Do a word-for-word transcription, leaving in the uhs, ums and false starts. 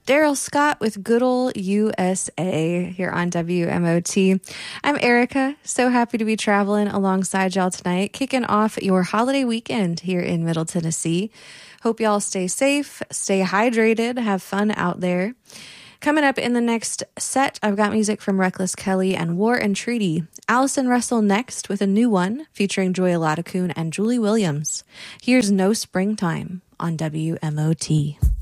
Daryl Scott with good old U S A here on W M O T. I'm Erica. So happy to be traveling alongside y'all tonight, kicking off your holiday weekend here in Middle Tennessee. Hope y'all stay safe, stay hydrated, have fun out there. Coming up in the next set, I've got music from Reckless Kelly and War and Treaty. Allison Russell next with a new one featuring Joya Ladakun and Julie Williams. Here's No Springtime on W M O T.